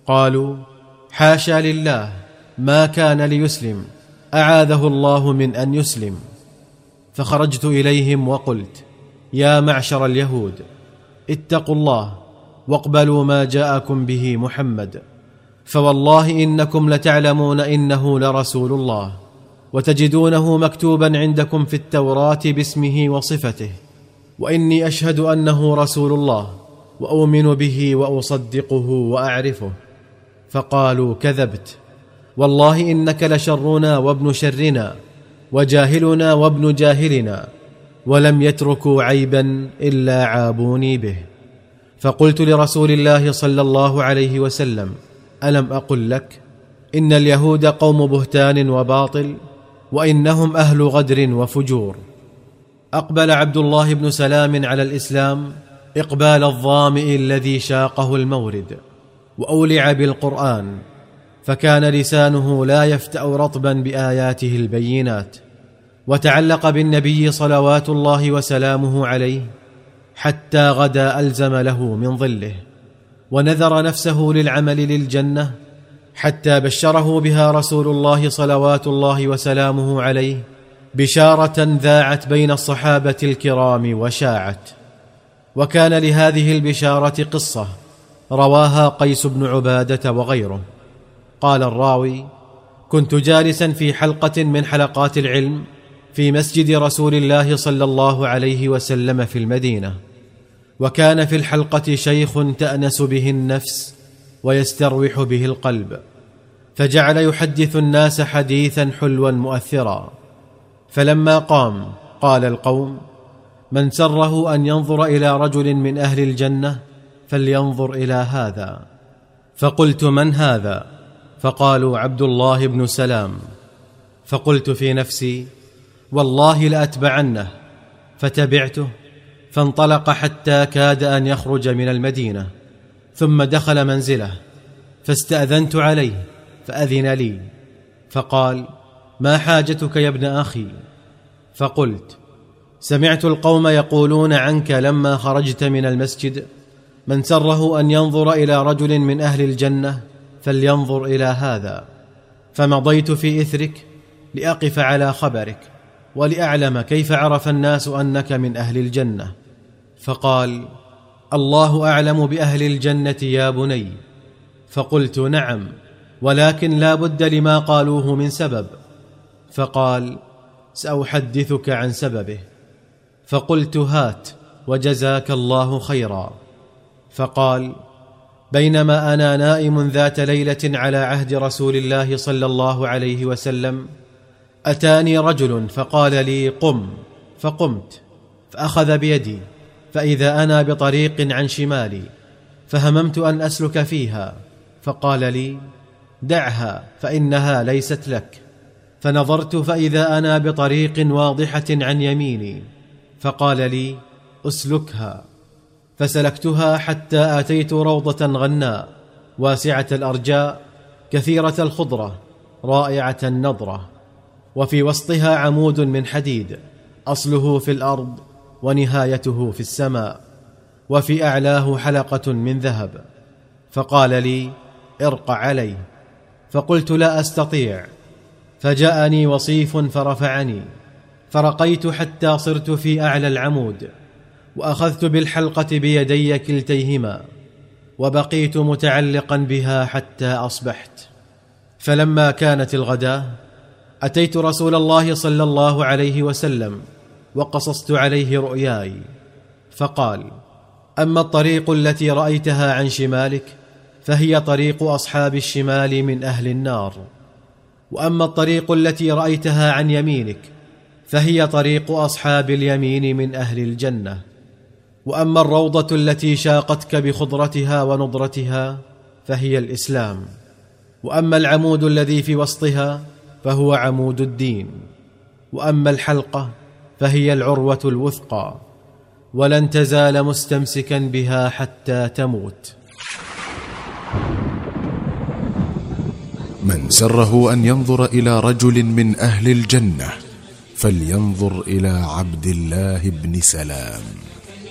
قالوا: حاشا لله، ما كان ليسلم، أعاذه الله من أن يسلم. فخرجت إليهم وقلت: يا معشر اليهود، اتقوا الله واقبلوا ما جاءكم به محمد، فوالله إنكم لتعلمون إنه لرسول الله، وتجدونه مكتوبا عندكم في التوراة باسمه وصفته، وإني أشهد أنه رسول الله وأؤمن به وأصدقه وأعرفه. فقالوا: كذبت، والله إنك لشرنا وابن شرنا وجاهلنا وابن جاهلنا، ولم يتركوا عيبا إلا عابوني به. فقلت لرسول الله صلى الله عليه وسلم: ألم أقل لك إن اليهود قوم بهتان وباطل، وإنهم أهل غدر وفجور؟ أقبل عبد الله بن سلام على الإسلام إقبال الظامئ الذي شاقه المورد، وأولع بالقرآن، فكان لسانه لا يفتأ رطبا بآياته البينات، وتعلق بالنبي صلوات الله وسلامه عليه حتى غدا ألزم له من ظله، ونذر نفسه للعمل للجنة حتى بشره بها رسول الله صلوات الله وسلامه عليه بشارة ذاعت بين الصحابة الكرام وشاعت. وكان لهذه البشارة قصة رواها قيس بن عبادة وغيره. قال الراوي: كنت جالسا في حلقة من حلقات العلم في مسجد رسول الله صلى الله عليه وسلم في المدينة، وكان في الحلقة شيخ تأنس به النفس ويستروح به القلب، فجعل يحدث الناس حديثا حلوا مؤثرا. فلما قام قال القوم: من سره أن ينظر إلى رجل من أهل الجنة فلينظر إلى هذا. فقلت: من هذا؟ فقالوا: عبد الله بن سلام. فقلت في نفسي: والله لأتبعنه. فتبعته، فانطلق حتى كاد أن يخرج من المدينة، ثم دخل منزله، فاستأذنت عليه فأذن لي، فقال: ما حاجتك يا ابن أخي؟ فقلت: سمعت القوم يقولون عنك لما خرجت من المسجد: من سره أن ينظر إلى رجل من أهل الجنة فلينظر إلى هذا، فمضيت في إثرك لأقف على خبرك ولأعلم كيف عرف الناس أنك من أهل الجنة. فقال: الله أعلم بأهل الجنة يا بني. فقلت: نعم، ولكن لا بد لما قالوه من سبب. فقال: سأحدثك عن سببه. فقلت: هات وجزاك الله خيرا. فقال: بينما أنا نائم ذات ليلة على عهد رسول الله صلى الله عليه وسلم، أتاني رجل فقال لي: قم. فقمت، فأخذ بيدي، فإذا أنا بطريق عن شمالي، فهممت أن أسلك فيها، فقال لي: دعها فإنها ليست لك. فنظرت فإذا أنا بطريق واضحة عن يميني، فقال لي: أسلكها. فسلكتها حتى آتيت روضة غناء واسعة الأرجاء كثيرة الخضرة رائعة النضرة، وفي وسطها عمود من حديد أصله في الأرض ونهايته في السماء، وفي أعلاه حلقة من ذهب. فقال لي: ارق عليه. فقلت: لا أستطيع. فجاءني وصيف فرفعني، فرقيت حتى صرت في أعلى العمود، وأخذت بالحلقة بيدي كلتيهما، وبقيت متعلقا بها حتى أصبحت. فلما كانت الغداة أتيت رسول الله صلى الله عليه وسلم وقصصت عليه رؤياي، فقال: أما الطريق التي رأيتها عن شمالك فهي طريق أصحاب الشمال من أهل النار، وأما الطريق التي رأيتها عن يمينك فهي طريق أصحاب اليمين من أهل الجنة، وأما الروضة التي شاقتك بخضرتها ونضرتها فهي الإسلام، وأما العمود الذي في وسطها فهو عمود الدين، وأما الحلقة فهي العروة الوثقى، ولن تزال مستمسكا بها حتى تموت. من سره أن ينظر إلى رجل من أهل الجنة فلينظر إلى عبد الله بن سلام.